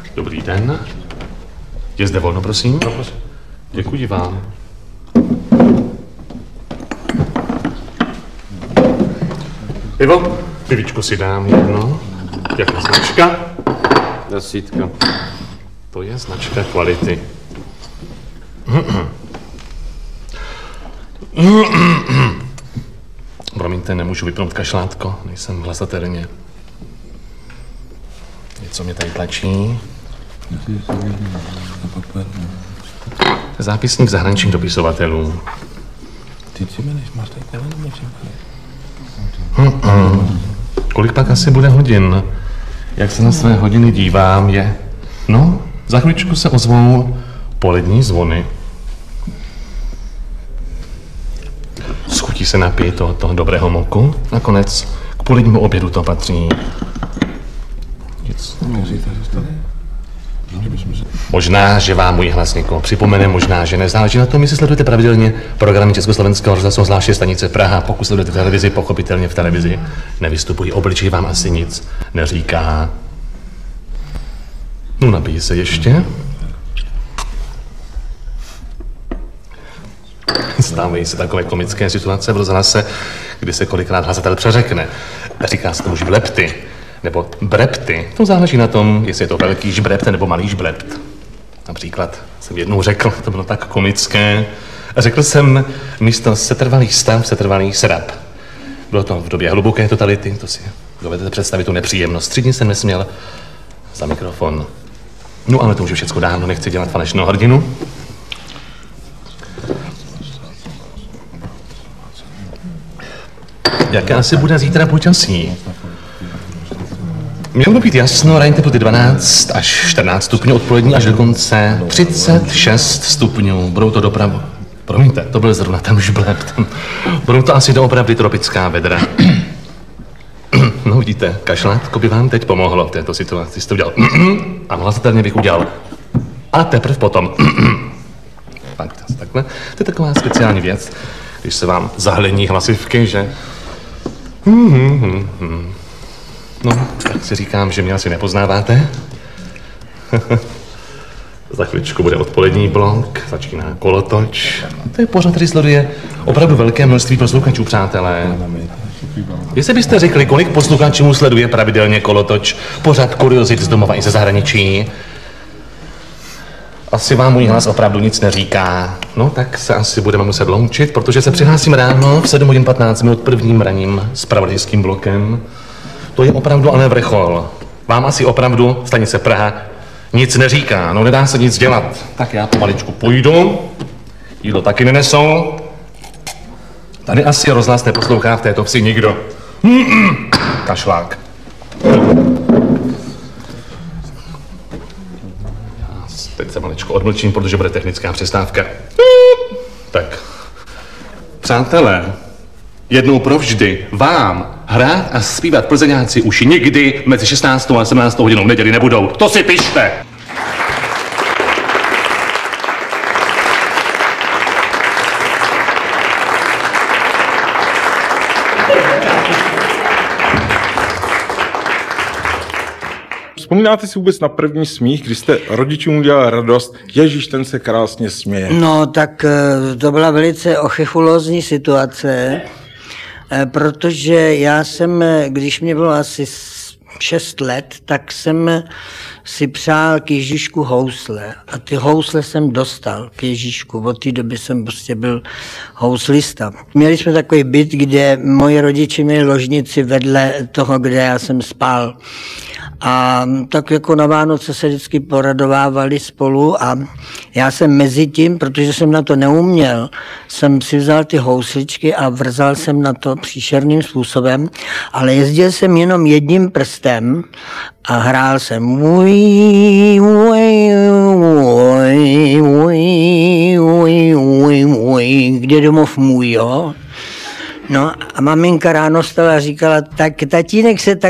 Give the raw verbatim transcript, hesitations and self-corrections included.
Dobrý den. Je zde volno, prosím? No, prosím. Děkuji vám. Ivo, pivičko si dám jedno. Jaká značka? Desítka. To je značka kvality. Promiňte, nemůžu vypnout kašlátko, nejsem hlasatelně. Něco mě tady tlačí. Zápisník zahraničních dopisovatelů. Kolik pak asi bude hodin? Jak se na své hodiny dívám, je... No, za chvíličku se ozvou polední zvony. Schutí se napít toho, toho dobrého moku. Nakonec k polednímu obědu to patří. Nic. Možná, že vám můj hlas někoho připomene, možná, že nezáleží na tom, jestli sledujete pravidelně programy Československého rozhlasu, zvláště stanice Praha. Pokud sledujete televizi, pochopitelně v televizi nevystupují. Obličej vám asi nic neříká. No, napij se ještě. Stávají se takové komické situace v rozhlase, kdy se kolikrát hlasatel přeřekne. Říká se tomu žblepty, nebo brepty. To záleží na tom, jestli je to velký žbrept nebo malý žblept. Například jsem jednou řekl, to bylo tak komické, řekl jsem místo setrvalý stav, setrvalý srap. Bylo to v době hluboké totality, to si dovedete představit tu nepříjemnost. Tři dny jsem nesměl za mikrofon. No ale to už je všecko dávno, nechci dělat falešnou hrdinu. Jaké asi bude zítra počasí? Mělo by být jasno, ranní teploty dvanáct až čtrnáct stupňů, odpolední až dokonce třicet šest stupňů. Budou to dopravu. Promiňte, to byl zrovna ten žblept. Budou to asi doopravdy tropická vedra. No vidíte, kašlátko by vám teď pomohlo v této situaci. Jste udělal a hlasatelně bych udělal. A teprve potom. Tak, takhle. To je taková speciální věc, když se vám zahlení hlasivky, že... Hmm, hmm, hmm. No, tak si říkám, že mě asi nepoznáváte. Za chvíličku bude odpolední blok, začíná kolotoč. To je pořád, který sleduje opravdu velké množství posluchačů, přátelé. Jestli byste řekli, kolik posluchačů sleduje pravidelně kolotoč, pořád kuriozit z domova i ze zahraničí, asi vám můj hlas opravdu nic neříká. No, tak se asi budeme muset loučit, protože se přihlásím ráno v sedm hodin patnáct minut prvním ranním zpravodajským blokem. To je opravdu ale vrchol. Vám asi opravdu stanice Praha nic neříká, no nedá se nic dělat. Tak já pomaličku půjdu, jídlo taky nenesou. Tady asi rozhlas neposlouchá v této vsi nikdo. Kašlák. Já teď se maličko odmlčím, protože bude technická přestávka. Tak, přátelé, jednou provždy vám hrát a zpívat Plzeňáci už nikdy mezi šestnáctou a sedmnáctou hodinou v neděli nebudou. To si pište! Vzpomínáte si vůbec na první smích, když jste rodičům udělal radost, Ježíš, ten se krásně směje? No, tak to byla velice ochechulózní situace, protože já jsem, když mě bylo asi šest let, tak jsem si přál k Ježíšku housle a ty housle jsem dostal k Ježíšku. Od té doby jsem prostě byl houslista. Měli jsme takový byt, kde moji rodiče měli ložnici vedle toho, kde já jsem spal. A tak jako na Vánoce se vždycky poradovávali spolu a já jsem mezi tím, protože jsem na to neuměl, jsem si vzal ty housličky a vrzal jsem na to příšerným způsobem, ale jezdil jsem jenom jedním prstem a hrál jsem můj, můj, můj, můj, můj, můj, můj, kde domov můj, jo? No a maminka ráno stala a říkala, tak tatínek se tak